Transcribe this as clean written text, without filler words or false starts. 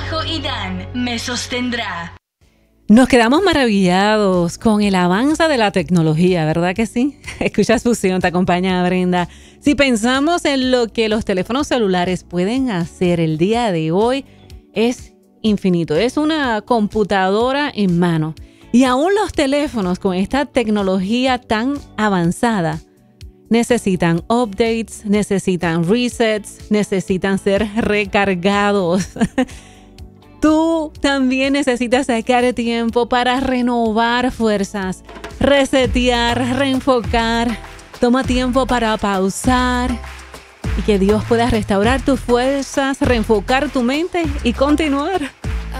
bajo y Dan me sostendrá. Nos quedamos maravillados con el avance de la tecnología, ¿verdad que sí? Escuchas Fusión, te acompaña Brenda. Si pensamos en lo que los teléfonos celulares pueden hacer el día de hoy, es infinito. Es una computadora en mano. Y aún los teléfonos con esta tecnología tan avanzada necesitan updates, necesitan resets, necesitan ser recargados. Tú también necesitas sacar tiempo para renovar fuerzas, resetear, reenfocar. Toma tiempo para pausar y que Dios pueda restaurar tus fuerzas, reenfocar tu mente y continuar.